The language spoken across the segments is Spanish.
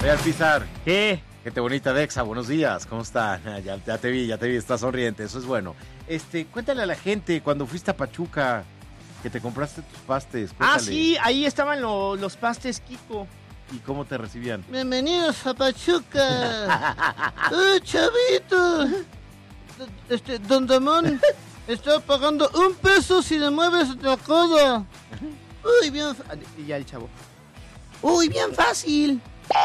Oye, Alpizar. ¿Qué? Gente bonita de Exa, buenos días, ¿cómo están? Ya te vi, estás sonriente, eso es bueno. Cuéntale a la gente, cuando fuiste a Pachuca, que te compraste tus pastes, cuéntale. Ah, sí, ahí estaban los pastes Kiko. ¿Y cómo te recibían? Bienvenidos a Pachuca. Chavito. Don Damón está pagando $1 si le mueves la coda. Uy, bien. Y ya el chavo. Uy, bien fácil.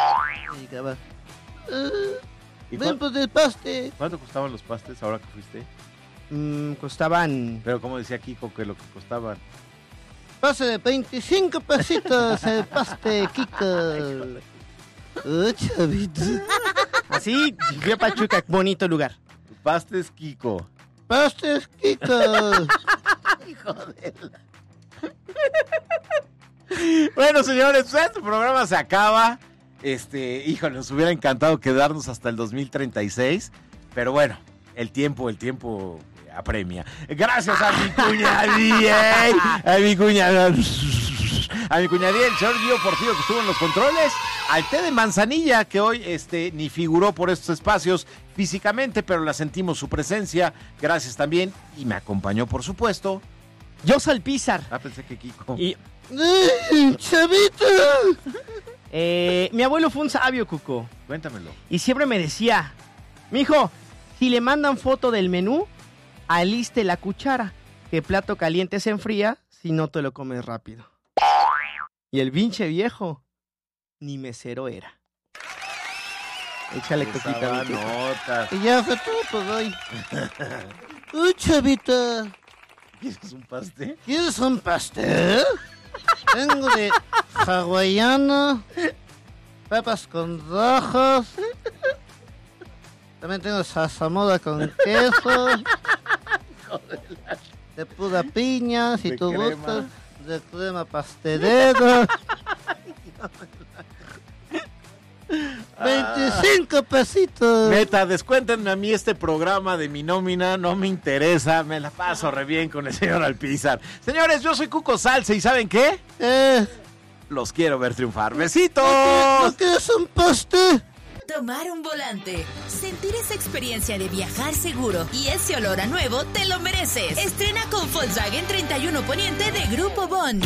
Ven por el paste. ¿Cuánto costaban los pastes ahora que fuiste? Costaban... Pero como decía Kiko que lo que costaban. Pase de 25 pesitos el paste, Kiko. Chavito. Así, fui a Pachuca, bonito lugar. Pastes Kiko. Pastes, Kiko. Hijo de la... Bueno, señores, pues este programa se acaba. Híjole, nos hubiera encantado quedarnos hasta el 2036, pero bueno, el tiempo apremia. Gracias a mi cuñadía, a mi cuñadía, el señor Gio Portillo, que estuvo en los controles, al té de manzanilla, que hoy ni figuró por estos espacios físicamente, pero la sentimos su presencia. Gracias también, y me acompañó, por supuesto, José Alpizar. pensé que Kiko. Y... ¡Chavito! Mi abuelo fue un sabio, Cuco. Cuéntamelo. Y siempre me decía, mijo, si le mandan foto del menú, aliste la cuchara, que el plato caliente se enfría si no te lo comes rápido. Y el pinche viejo, ni mesero era. Échale coquita. Notas. Y ya fue todo por hoy. Chavita. ¿Quieres un pastel? ¿Quieres un pastel? Tengo de hawaiano, papas con rojos, también tengo zarzamora con queso, de pura piña, si tú gustas, de crema pastelera. 25 pesitos. Neta, descuéntenme a mí este programa de mi nómina, no me interesa, me la paso re bien con el señor Alpizar. Señores, yo soy Cuco Salce, ¿y saben qué? Los quiero ver triunfar. ¡Besitos! ¿No quieres un pastel? Tomar un volante, sentir esa experiencia de viajar seguro y ese olor a nuevo te lo mereces. Estrena con Volkswagen 31 Poniente de Grupo Bon.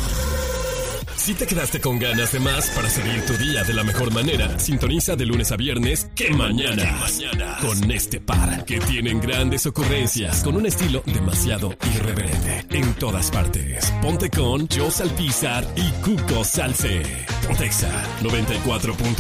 Si te quedaste con ganas de más para seguir tu día de la mejor manera, sintoniza de lunes a viernes ¡Qué Mañanas! Con este par que tienen grandes ocurrencias con un estilo demasiado irreverente. En todas partes, ponte con José Alpizar y Cuco Salce. Pontexa 94.1.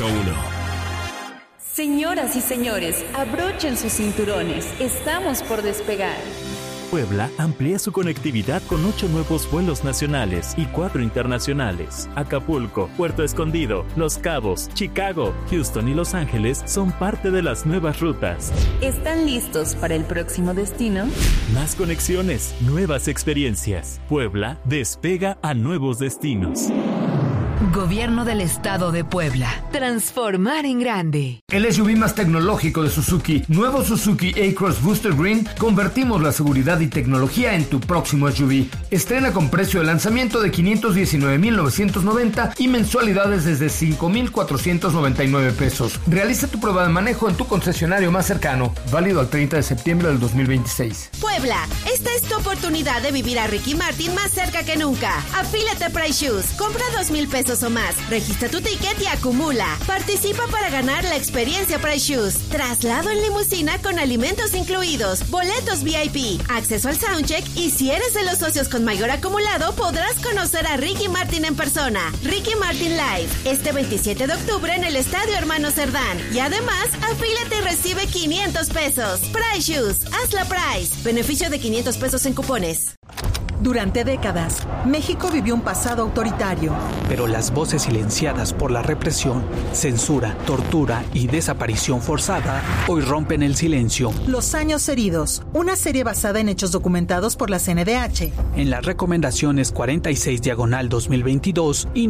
Señoras y señores, abrochen sus cinturones. Estamos por despegar. Puebla amplía su conectividad con 8 nuevos vuelos nacionales y 4 internacionales. Acapulco, Puerto Escondido, Los Cabos, Chicago, Houston y Los Ángeles son parte de las nuevas rutas. ¿Están listos para el próximo destino? Más conexiones, nuevas experiencias. Puebla despega a nuevos destinos. Gobierno del Estado de Puebla. Transformar en grande. El SUV más tecnológico de Suzuki, nuevo Suzuki A-Cross Booster Green, convertimos la seguridad y tecnología en tu próximo SUV. Estrena con precio de lanzamiento de $519,990 y mensualidades desde $5,499. Realiza tu prueba de manejo en tu concesionario más cercano, válido al 30 de septiembre del 2026. Puebla, esta es tu oportunidad de vivir a Ricky Martin más cerca que nunca. Afíliate a Price Shoes, compra $2,000 o más, registra tu ticket y acumula. Participa para ganar la experiencia Price Shoes, traslado en limusina con alimentos incluidos, boletos VIP, acceso al soundcheck y si eres de los socios con mayor acumulado podrás conocer a Ricky Martin en persona. Ricky Martin Live, este 27 de octubre en el Estadio Hermano Cerdán y además afíliate y recibe $500. Price Shoes, haz la Price, beneficio de $500 en cupones. Durante décadas, México vivió un pasado autoritario. Pero las voces silenciadas por la represión, censura, tortura y desaparición forzada hoy rompen el silencio. Los años heridos, una serie basada en hechos documentados por la CNDH. En las recomendaciones 46/2022 y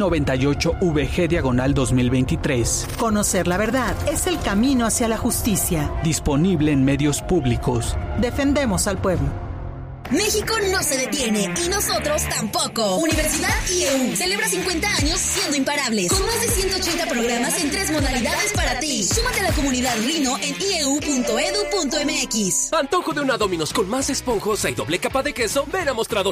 98/VG/2023. Conocer la verdad es el camino hacia la justicia. Disponible en medios públicos. Defendemos al pueblo. México no se detiene y nosotros tampoco. Universidad IEU celebra 50 años siendo imparables. Con más de 180 programas en 3 modalidades para ti. Súmate a la comunidad Rino en ieu.edu.mx. Antojo de una Domino's con más esponjosa y doble capa de queso. Ven a mostrador